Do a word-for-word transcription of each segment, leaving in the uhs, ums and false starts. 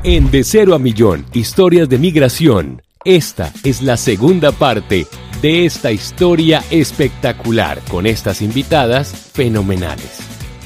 En De Cero a Millón, historias de migración. Esta es la segunda parte de esta historia espectacular con estas invitadas fenomenales.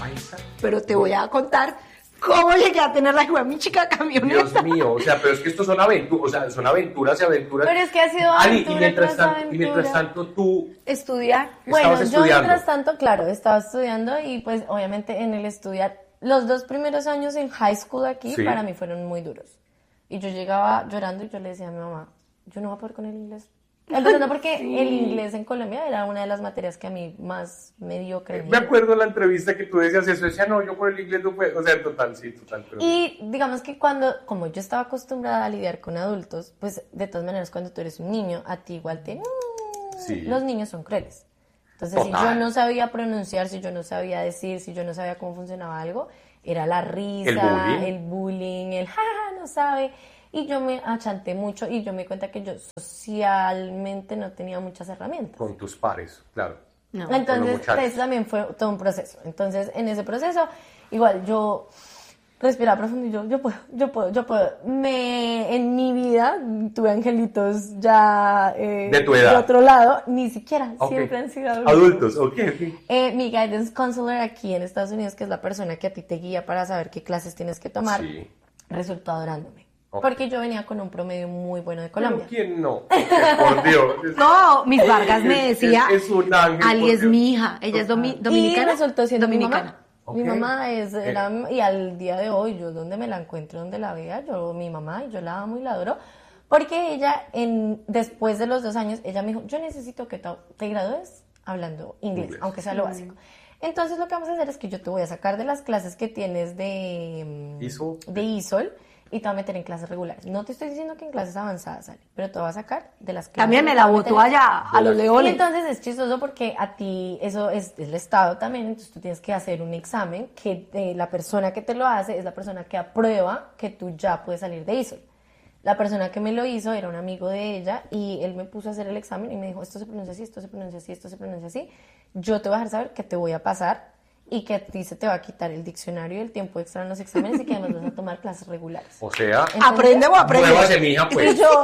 Pero te voy a contar cómo llegué a tener la hijo de mi chica camioneta. Dios mío, o sea, pero es que estos son aventuras, o sea, son aventuras y aventuras. Pero es que ha sido Ali, aventura y mientras, tras tanto, y mientras tanto tú Estudiar. Bueno, yo estudiando. mientras tanto, claro, estaba estudiando y pues obviamente en el estudiar, los dos primeros años en high school aquí Sí. para mí fueron muy duros. Y yo llegaba llorando y yo le decía a mi mamá, yo no voy a poder con el inglés. Empezando porque Sí. el inglés en Colombia era una de las materias que a mí más me dio Me acuerdo en la entrevista que tú decías eso, decía, no, yo por el inglés no puedo, o sea, total, sí, total. Pero... Y digamos que cuando, como yo estaba acostumbrada a lidiar con adultos, pues de todas maneras cuando tú eres un niño, a ti igual te... Sí. Los niños son crueles. Entonces, Total. si yo no sabía pronunciar, si yo no sabía decir, si yo no sabía cómo funcionaba algo, era la risa, El bullying. el bullying, el jaja, no sabe. Y yo me achanté mucho y yo me di cuenta que yo socialmente no tenía muchas herramientas. Con tus pares, claro. No. Con los Entonces, muchachos. eso también fue todo un proceso. Entonces, en ese proceso, igual yo respiraba profundo y yo, yo puedo, yo puedo, yo puedo. Me, en mi vida tuve angelitos ya eh, De tu edad. de otro lado, ni siquiera, Ok. siempre han sido adultos. Adultos, ok, ok. Eh, mi guidance counselor aquí en Estados Unidos, que es la persona que a ti te guía para saber qué clases tienes que tomar, Sí. resultó adorándome. Ok. Porque yo venía con un promedio muy bueno de Pero Colombia. ¿quién no? Por Dios. Es- No, Miss Vargas me Es- decía, es- es un ángel, Ali por es Dios. mi hija, ella es domi- Y dominicana. resultó siendo dominicana. mi mamá. Ok. Mi mamá es, Eh. era, y al día de hoy, yo donde me la encuentro, donde la vea, yo, mi mamá, y yo la amo y la adoro, porque ella, en, después de los dos años, ella me dijo, yo necesito que te, te gradúes hablando inglés, Inglés. aunque sea lo básico. Entonces lo que vamos a hacer es que yo te voy a sacar de las clases que tienes de, mm, I S O. de I S O L y te voy a meter en clases regulares. No te estoy diciendo que en clases avanzadas sale, pero te voy a sacar de las clases. También me te la voy a meter botó en- allá a los y leones. entonces es chistoso porque a ti eso es el Estado también, entonces tú tienes que hacer un examen que eh, la persona que te lo hace es la persona que aprueba que tú ya puedes salir de I S O L. La persona que me lo hizo era un amigo de ella y él me puso a hacer el examen y me dijo, esto se pronuncia así, esto se pronuncia así, esto se pronuncia así. Yo te voy a dejar saber que te voy a pasar y que a ti se te va a quitar el diccionario y el tiempo extra en los exámenes y que además vas a tomar clases regulares. O sea, ¿Entendés? Aprende o aprende. muévase, mija, Y pues. yo,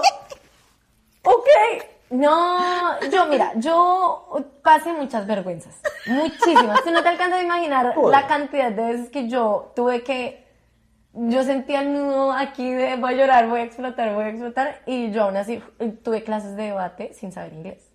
ok, no, yo mira, yo pasé muchas vergüenzas, muchísimas. Tú no te alcanzas a imaginar la cantidad de veces que yo tuve que, yo sentía el nudo aquí de voy a llorar, voy a explotar, voy a explotar, y yo aún así tuve clases de debate sin saber inglés.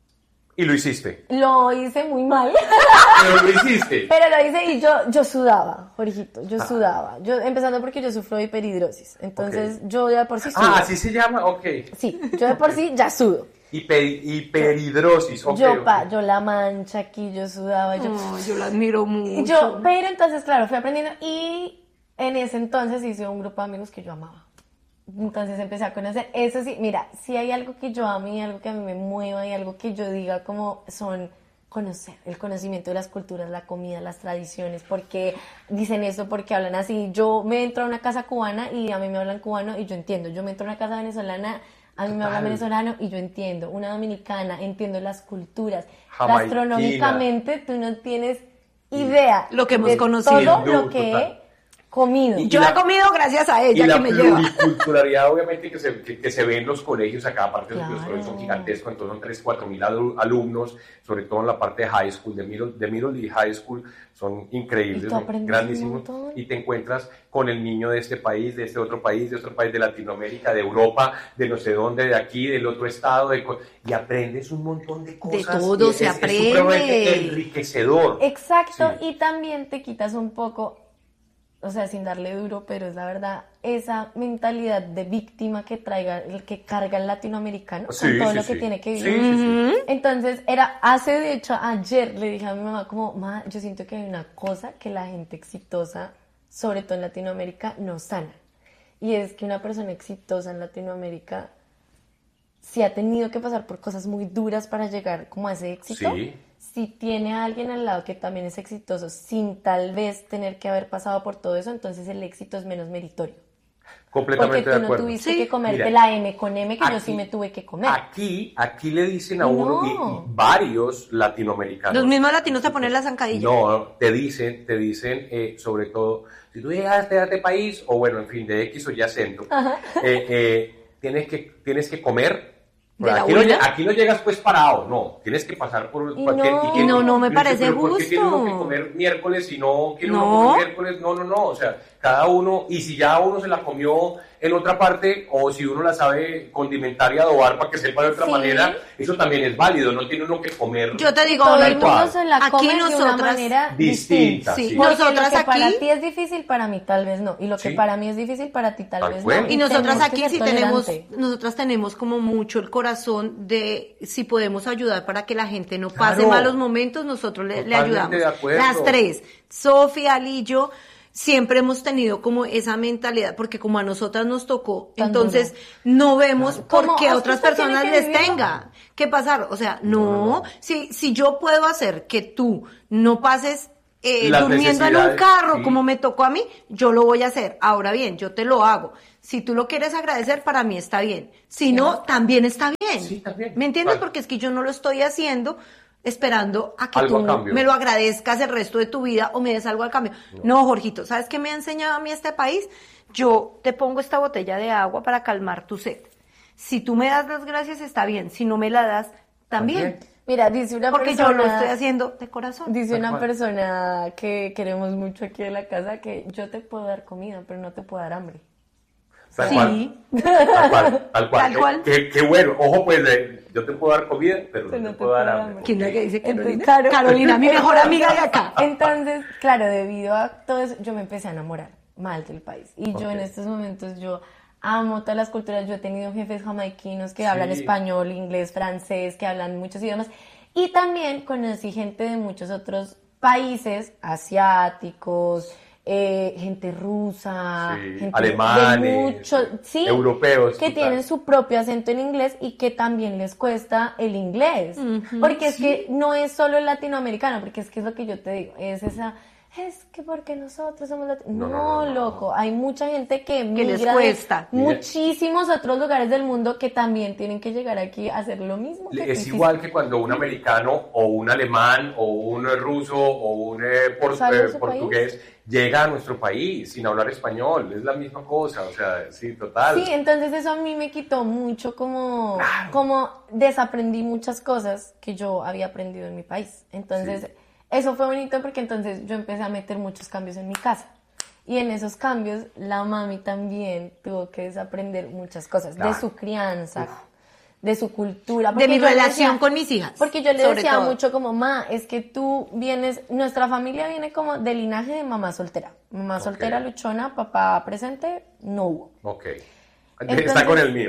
Y lo hiciste. Lo hice muy mal. Pero lo hiciste. Pero lo hice y yo, yo sudaba, Jorgito, yo sudaba. Yo, empezando porque yo sufro de hiperhidrosis. Entonces, Ok. yo de por sí sudo. Ah, así se llama, ok. Sí, yo de por sí ya sudo. Hiper, hiperhidrosis, ok. yo, ok. pa, yo la mancha aquí, yo sudaba, yo... No, yo la admiro mucho. yo pero entonces, claro, fui aprendiendo y en ese entonces hice un grupo de amigos que yo amaba. Entonces empecé a conocer, eso sí, mira, si hay algo que yo amo y algo que a mí me mueva y algo que yo diga como son conocer, el conocimiento de las culturas, la comida, las tradiciones, porque dicen eso, porque hablan así. Yo me entro a una casa cubana y a mí me hablan cubano y yo entiendo. Yo me entro a una casa venezolana, a mí me hablan Total. venezolano y yo entiendo. Una dominicana, entiendo las culturas. Jamaiquina. Gastronómicamente tú no tienes idea Lo que hemos de conocido. todo No, lo que total. he comido. Y- Yo la- he comido gracias a Y ella la que me lleva. pluriculturalidad, obviamente, que se, que, que se ve en los colegios acá, aparte Claro. los colegios son gigantescos, entonces son tres, cuatro mil alu- alumnos, sobre todo en la parte de high school, de middle, de middle y high school, son Y increíbles, tú son aprendes un grandísimos, montón. y te encuentras con el niño de este país, de este otro país, de otro país de Latinoamérica, de Europa, de no sé dónde, de aquí, del otro estado, de co- y aprendes un montón de cosas. todo y se es, aprende. Es supremamente enriquecedor. Exacto, Sí. y también te quitas un poco, o sea, sin darle duro, pero es la verdad, esa mentalidad de víctima que traiga, el que carga el latinoamericano Sí, con todo sí, lo que sí. tiene que Sí, vivir. sí, sí. Entonces, era, hace de hecho, ayer le dije a mi mamá como, ma, yo siento que hay una cosa que la gente exitosa, sobre todo en Latinoamérica, no sana. Y es que una persona exitosa en Latinoamérica, si ha tenido que pasar por cosas muy duras para llegar como a ese éxito, Sí. si tiene a alguien al lado que también es exitoso sin tal vez tener que haber pasado por todo eso, entonces el éxito es menos meritorio. Completamente Porque de tú no acuerdo. tuviste Sí. que comerte Mira, la M con M, que yo aquí- sí me tuve que comer. Aquí, aquí le dicen a Y uno, y- no. y varios latinoamericanos. Los mismos latinos te ponen la zancadilla. No, te dicen, te dicen, eh, sobre todo, si tú llegaste a este país, o bueno, en fin, de X o Y acento, eh, eh, tienes, que, tienes que comer. ¿De la aquí, no, buena? lle- aquí no llegas pues parado, no, tienes que pasar por Y cualquier... no. que- Y no, no me y dice, parece "¿Pero por qué tiene uno justo?" que comer miércoles y no quiere No. uno comer miércoles? No, no, no, o sea, cada uno, y si ya uno se la comió en otra parte, o si uno la sabe condimentar y adobar para que sepa de otra Sí. manera, eso también es válido, no tiene uno que comer... Yo te digo, Todo el tal Alberto, cual. mundo se la Aquí come de una nosotras- manera Distinta, distinta. sí. Porque Nosotras lo que para aquí- ti es difícil, para mí tal vez no. Y lo que Sí. para mí es difícil, para ti tal, Tal vez cual. no. Y nosotras tenemos que aquí ser sí tenemos, tolerantes. nosotras tenemos como mucho el corazón de si podemos ayudar para que la gente no pase Claro. malos momentos, nosotros le, le Totalmente ayudamos. de acuerdo. Las tres, Sofía, Ali y yo, siempre hemos tenido como esa mentalidad, porque como a nosotras nos tocó, Tan entonces duro. no vemos por Como, qué a es que otras usted tiene personas que les vivirlo. tenga que pasar. O sea, no, Si, si yo puedo hacer que tú no pases eh, Las durmiendo en un necesidades, carro sí. como me tocó a mí, yo lo voy a hacer. Ahora bien, yo te lo hago. Si tú lo quieres agradecer, para mí está bien. Si no, también está bien. Sí, también. ¿Me entiendes? Vale. Porque es que yo no lo estoy haciendo esperando a que Algo tú a cambio. me lo agradezcas el resto de tu vida o me des algo al cambio. No. Jorgito, ¿sabes qué me ha enseñado a mí este país? Yo te pongo esta botella de agua para calmar tu sed. Si tú me das las gracias, está bien. Si no me la das, también. También. Mira, dice una Porque persona... yo lo estoy haciendo de corazón. Dice Tal una cual. persona que queremos mucho aquí en la casa que yo te puedo dar comida, pero no te puedo dar hambre. Tal Sí. cual. Tal cual. Tal cual. Tal cual. Qué, qué bueno. Ojo, pues, de, yo te puedo dar comida, pero no te, puedo dar hambre. ¿Quién es la que dice Entonces, Carolina? claro. Carolina, mi mejor amiga de acá. Entonces, claro, debido a todo eso, yo me empecé a enamorar mal del país. Y yo Ok. en estos momentos, yo amo todas las culturas. Yo he tenido jefes jamaiquinos que hablan Sí. español, inglés, francés, que hablan muchos idiomas. Y también conocí gente de muchos otros países, asiáticos, eh, gente rusa, Sí, gente alemanes, de muchos, sí, europeos, que total. tienen su propio acento en inglés y que también les cuesta el inglés. Porque es que no es solo el latinoamericano, porque es que es lo que yo te digo, es esa, es que porque nosotros somos latinos. No, No, no, no, no, loco, hay mucha gente que Que les migra de cuesta. muchísimos otros lugares del mundo que también tienen que llegar aquí a hacer lo mismo que tú Es hiciste. igual que cuando un americano o un alemán o un ruso o un eh, por- Sale de eh, su portugués llega a nuestro país sin hablar español. Es la misma cosa, o sea, sí, total. Sí, entonces eso a mí me quitó mucho como, como desaprendí muchas cosas que yo había aprendido en mi país. Entonces, Sí. eso fue bonito porque entonces yo empecé a meter muchos cambios en mi casa. Y en esos cambios, la mami también tuvo que desaprender muchas cosas Claro. de su crianza, de su cultura. De porque mi yo le relación decía- con mis hijas. Porque yo le sobre decía todo. mucho como, ma, es que tú vienes, nuestra familia viene como del linaje de mamá soltera. Mamá Ok. soltera, luchona, papá presente, no hubo. Ok. Entonces- Está con el mío.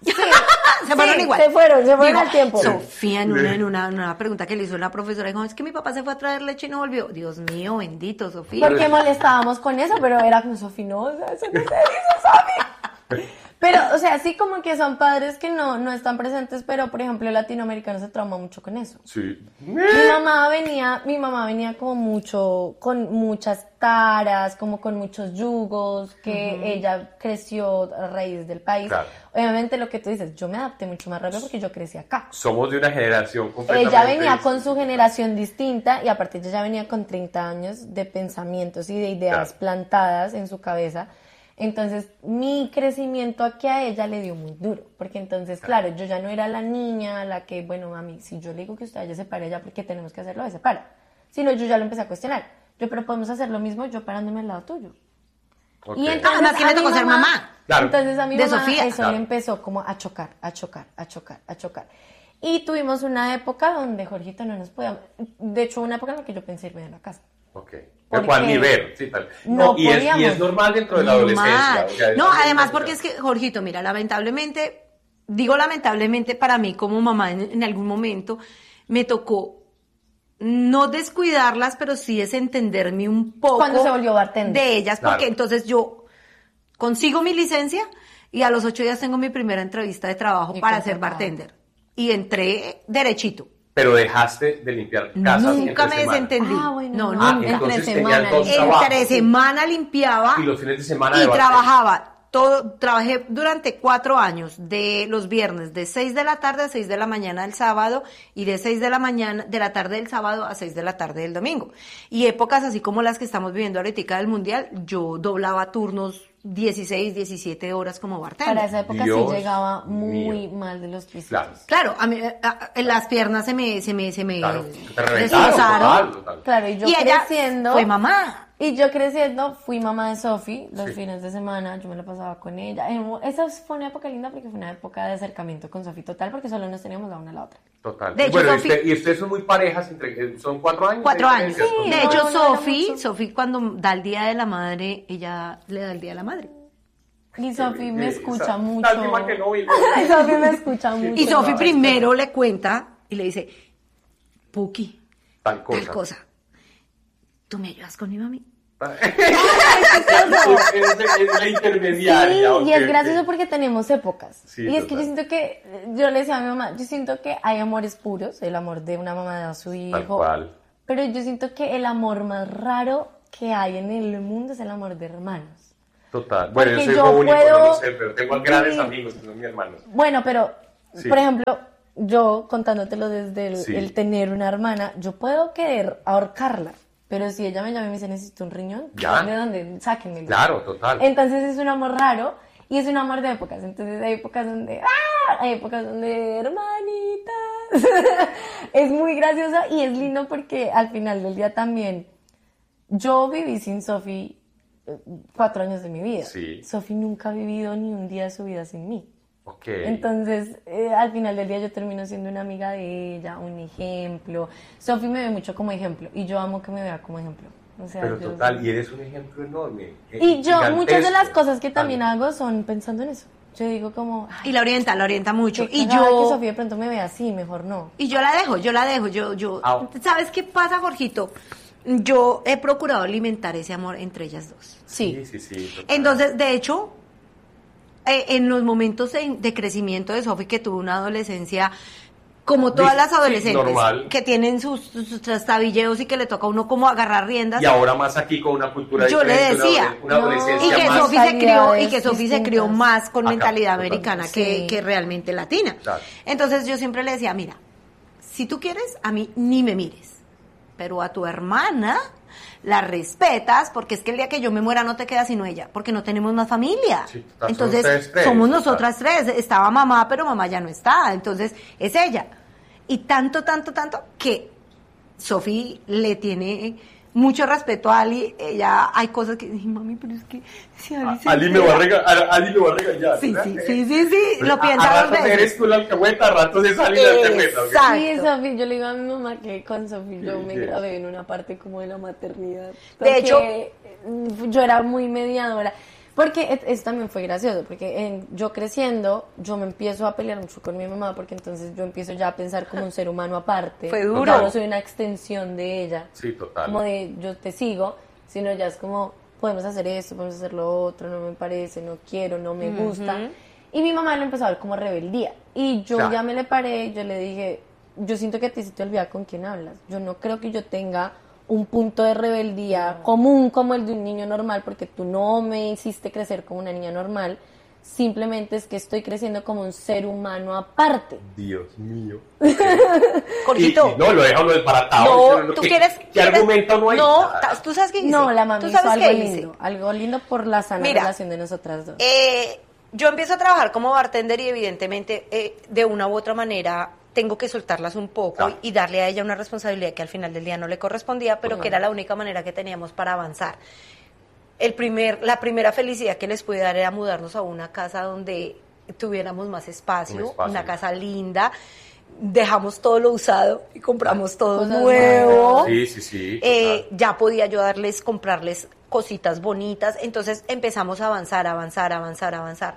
Se fueron Sí, igual. se fueron, se fueron Digo, al tiempo. Sofía, en una, en, una, en una pregunta que le hizo la profesora, dijo, es que mi papá se fue a traer leche y no volvió. Dios mío, bendito, Sofía. Porque molestábamos con eso, pero era como Sofi, no, o sea, eso no se dice, Sofi. Pero, o sea, sí como que son padres que no, no están presentes, pero por ejemplo el latinoamericano se trauma mucho con eso. Sí. Mi mamá venía, mi mamá venía como mucho, con muchas taras, como con muchos yugos, que ella creció a raíz del país. Claro. Obviamente lo que tú dices, yo me adapté mucho más rápido porque yo crecí acá. Somos de una generación completamente... Ella venía con su generación distinta y aparte ella ya venía con treinta años de pensamientos y de ideas Claro. plantadas en su cabeza. Entonces mi crecimiento aquí a ella le dio muy duro, porque entonces, claro, yo ya no era la niña, la que, bueno, a mí, si yo le digo que usted ya se pare ya porque tenemos que hacerlo, se para. Sino yo ya lo empecé a cuestionar. Yo, pero podemos hacer lo mismo yo parándome al lado tuyo. Ok. Y entonces Además, ¿quién le a mi tocó ser mamá? Claro. Entonces a mi De mamá Sofía. eso Claro. le empezó como a chocar, a chocar, a chocar, a chocar. Y tuvimos una época donde Jorgito no nos podía... De hecho, una época en la que yo pensé irme de la casa. Ok. Porque ¿Cuál nivel? Sí, tal. no y, es, y podíamos. es normal dentro de la Normal. adolescencia. o sea, es No, normal. además porque es que, Jorgito, mira, lamentablemente, digo lamentablemente para mí como mamá en, en algún momento, me tocó no descuidarlas, pero sí desentenderme un poco Cuando se volvió bartender. de ellas, porque Claro. entonces yo consigo mi licencia y a los ocho días tengo mi primera entrevista de trabajo Y para contratada. ser bartender. Y entré derechito. Pero dejaste de limpiar casas Nunca entre me semana. desentendí. Ah, bueno, no, no. Ah, nunca. entonces Entre tenían semana, dos limpia. trabajos. Entre semana limpiaba Y los fines de semana y de bartender. trabajaba todo, trabajé durante cuatro años, de los viernes, de seis de la tarde a seis de la mañana del sábado, y de seis de la mañana, de la tarde del sábado a seis de la tarde del domingo. Y épocas así como las que estamos viviendo ahorita del Mundial, yo doblaba turnos dieciséis, diecisiete horas como bartender. Para esa época Dios sí llegaba muy mío. mal de los quesitos. Claro. Claro, a mí, a- a- las piernas se me, se me, se me Claro, te reventaron, destrozaron. total, total. Claro, y yo Y ella creciendo... fue mamá. Y yo creciendo fui mamá de Sofi los Sí. fines de semana, yo me la pasaba con ella. Eh, Esa fue una época linda porque fue una época de acercamiento con Sofi total, porque solo nos teníamos la una a la otra. Total. De Y hecho, bueno, y, Sofi- usted- y ustedes son muy parejas, entre, son cuatro años. Cuatro de años. diferencia, Sí, De ¿no? hecho, no, no era Sofi, mucho. Sofi cuando da el Día de la Madre, ella le da el Día de la Madre. Y Sofi me Eh, escucha esa- mucho. lástima que no vino. Sofi me escucha mucho. Y Sofi No, primero le cuenta y le dice, Puki, Tal cosa. tal cosa, ¿tú me ayudas con mi mami? es, es- es la intermediaria. Sí, ok, y es ok. gracioso porque tenemos épocas. Sí, y es que total. yo siento que, yo le decía a mi mamá, yo siento que hay amores puros, el amor de una mamá a su hijo. Tal cual. Pero yo siento que el amor más raro que hay en el mundo es el amor de hermanos. Total. Bueno, yo Porque soy yo hijo único, puedo- no lo sé, pero tengo grandes Sí. amigos que son mis hermanos. Bueno, pero, Sí. por ejemplo, yo contándotelo desde el, Sí. el tener una hermana, yo puedo querer ahorcarla, pero si ella me llama y me dice necesito un riñón, Ya. ¿de dónde? Sáquenmelo. Claro, total. Entonces es un amor raro y es un amor de épocas. Entonces hay épocas donde, ¡ah! Hay épocas donde, hermanitas. Es muy gracioso y es lindo porque al final del día también, yo viví sin Sofi eh, cuatro años de mi vida. Sí. Sofi nunca ha vivido ni un día de su vida sin mí. Ok. Entonces, eh, al final del día yo termino siendo una amiga de ella, un ejemplo. Sofi me ve mucho como ejemplo y yo amo que me vea como ejemplo. O sea, Pero yo- total, y eres un ejemplo enorme. eh, Y yo, muchas de las gigantesco. cosas que también hago son pensando en eso. Yo digo como, ay, Y la orienta, la orienta mucho. qué Y cagada que yo, Sofía de pronto me vea así, mejor no. y yo la dejo, yo la dejo, yo, yo, Ah. ¿sabes qué pasa, Jorgito? Yo he procurado alimentar ese amor entre ellas dos. Sí, sí, sí. total. Entonces, de hecho, eh, en los momentos de, de crecimiento de Sofi, que tuvo una adolescencia como todas Sí, las sí, adolescentes, normal. que tienen sus, sus trastabilleos y que le toca a uno como agarrar riendas. Y ahora más aquí con una cultura Yo le diferente, una decía, adole- una no, adolescencia Y que más. Sofi se crió, y que mentalidades Sofi se crió distintas. más con Acá, mentalidad total. americana que, Sí. que realmente latina. Claro. Entonces yo siempre le decía, mira, si tú quieres, a mí ni me mires, pero a tu hermana la respetas, porque es que el día que yo me muera no te queda sino ella, porque no tenemos más familia. Sí, total, son Entonces ustedes tres, somos total. nosotras tres. Estaba mamá, pero mamá ya no está, entonces es ella. Y tanto, tanto, tanto que Sofi le tiene mucho respeto a Ali. Ella, hay cosas que, ay, mami, pero es que si Ali se Ali me va a regañar, Ali me va a regañar. Sí, ¿verdad? sí, sí, sí, sí, lo A- piensa a dos ratos veces. eres tú la alcahueta, a ratos es Ali la alcahueta. ¿ok? Exacto. Sí, Sofi, yo le digo a mi mamá que con Sofi yo Sí, me sí. grabé en una parte como de la maternidad. De hecho- Porque, mm, yo era muy mediadora. Porque et- eso también fue gracioso, porque en- yo creciendo, yo me empiezo a pelear mucho con mi mamá, porque entonces yo empiezo ya a pensar como un ser humano aparte. Fue duro. Yo no soy una extensión de ella. Sí, total. Como de yo te sigo, sino ya es como podemos hacer esto, podemos hacer lo otro, no me parece, no quiero, no me gusta. Y mi mamá lo empezó a ver como rebeldía. Y yo Claro. ya me le paré, yo le dije, yo siento que a ti se te olvida con quién hablas. Yo no creo que yo tenga un punto de rebeldía común como el de un niño normal, porque tú no me hiciste crecer como una niña normal. Simplemente es que estoy creciendo como un ser humano aparte. Dios mío. Jorgito. Y- y no, lo deja uno desbaratado. No, Dice uno, tú ¿qué- quieres. ¿Qué quieres- argumento no hay? No, Nada. ta- tú sabes qué dice. No, la mami ¿Tú hizo sabes algo qué dice? lindo. Algo lindo por la sana Mira, relación de nosotras dos. Eh, yo empiezo a trabajar como bartender y evidentemente eh, de una u otra manera tengo que soltarlas un poco Claro. y darle a ella una responsabilidad que al final del día no le correspondía, pero Ujú. que era la única manera que teníamos para avanzar. El primer, la primera felicidad que les pude dar era mudarnos a una casa donde tuviéramos más espacio, Un espacio. una casa linda. Dejamos todo lo usado y compramos todo Cosas nuevo. Sí, sí, sí. Eh, total. ya podía yo darles, comprarles cositas bonitas. Entonces empezamos a avanzar, avanzar, avanzar, avanzar.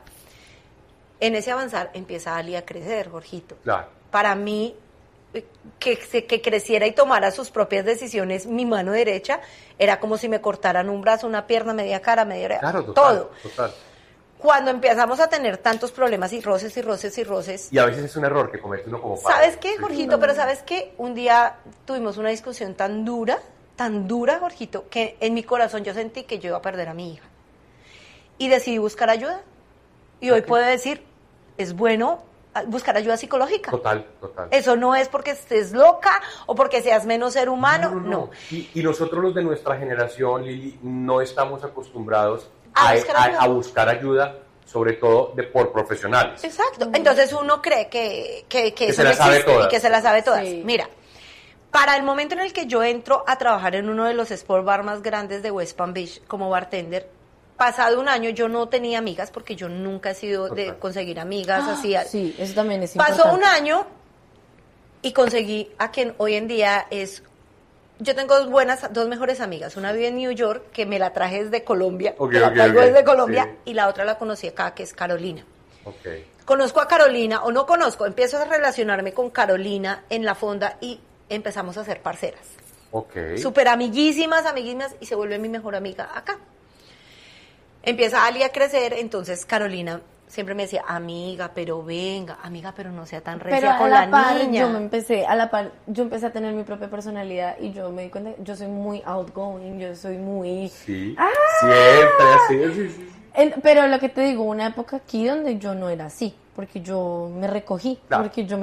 En ese avanzar empieza Ali a crecer, Jorgito. Claro. Para mí, eh, que, se- que creciera y tomara sus propias decisiones, mi mano derecha, era como si me cortaran un brazo, una pierna, media cara, media oreja, Claro, total. todo. Total. Cuando empezamos a tener tantos problemas y roces y roces y roces, Y a veces es un error que comete uno como padre. ¿sabes qué, Sí, Jorgito? Pero ¿sabes qué? Un día tuvimos una discusión tan dura, tan dura, Jorgito, que en mi corazón yo sentí que yo iba a perder a mi hija. y decidí buscar ayuda. Y hoy Ok. puedo decir, es bueno buscar ayuda psicológica. Total, total. Eso no es porque estés loca o porque seas menos ser humano, no. Y, y nosotros los de nuestra generación, Lili, no estamos acostumbrados A a, buscar a- ayuda. a buscar ayuda, sobre todo de por profesionales. Exacto. Entonces uno cree que, que, que Que eso se no la sabe existe todas. y que se la sabe todas. Sí. Mira, para el momento en el que yo entro a trabajar en uno de los sport bar más grandes de West Palm Beach como bartender, pasado un año yo no tenía amigas porque yo nunca he sido de Total. conseguir amigas así. Sí, eso también es Pasó importante. un año y conseguí a quien hoy en día es... Yo tengo dos buenas, dos mejores amigas. Una vive en New York, que me la traje desde Colombia, Ok, que la ok, traigo ok, desde Colombia, sí. y la otra la conocí acá, que es Carolina. Ok. Conozco a Carolina, o no conozco, empiezo a relacionarme con Carolina en la fonda y empezamos a ser parceras. Ok. Súper amiguísimas, amiguísimas, y se vuelve mi mejor amiga acá. Empieza Ali a crecer, entonces Carolina siempre me decía, amiga, pero venga, amiga, pero no sea tan recia Pero a con la, la, par, niña. yo me empecé, a la par, yo empecé a tener mi propia personalidad y yo me di cuenta, yo soy muy outgoing, yo soy muy... Sí. ¡Ah! Siempre, sí, sí, sí. En- pero lo que te digo, una época aquí donde yo no era así, porque yo me recogí, Claro. porque yo me